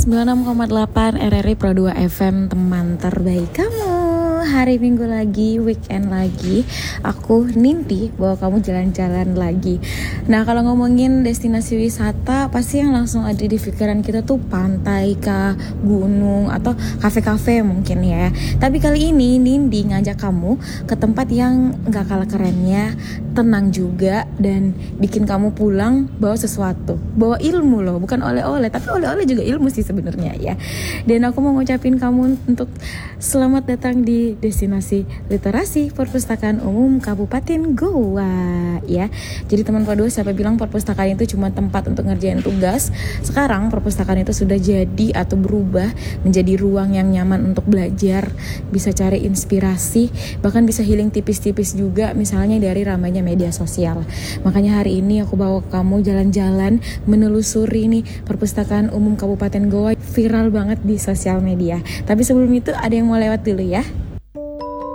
96,8 RRI Pro 2 FM, teman terbaik kamu. Hari Minggu lagi, weekend lagi, aku mimpi bahwa kamu jalan-jalan lagi. Nah, kalau ngomongin destinasi wisata, pasti yang langsung ada di pikiran kita tuh pantai kah, gunung, atau kafe-kafe mungkin ya. Tapi kali ini Nindi ngajak kamu ke tempat yang gak kalah kerennya, tenang juga, dan bikin kamu pulang bawa sesuatu, bawa ilmu loh, bukan oleh-oleh, tapi oleh-oleh juga ilmu sih sebenarnya ya. Dan aku mau ngucapin kamu untuk selamat datang di destinasi literasi Perpustakaan Umum Kabupaten Goa ya. Jadi teman Pak 2, siapa bilang perpustakaan itu cuma tempat untuk ngerjain tugas? Sekarang perpustakaan itu sudah jadi atau berubah menjadi ruang yang nyaman untuk belajar, bisa cari inspirasi, bahkan bisa healing tipis-tipis juga, misalnya dari ramainya media sosial. Makanya hari ini aku bawa kamu jalan-jalan menelusuri nih Perpustakaan Umum Kabupaten Goa, viral banget di sosial media. Tapi sebelum itu ada yang mau lewat dulu ya.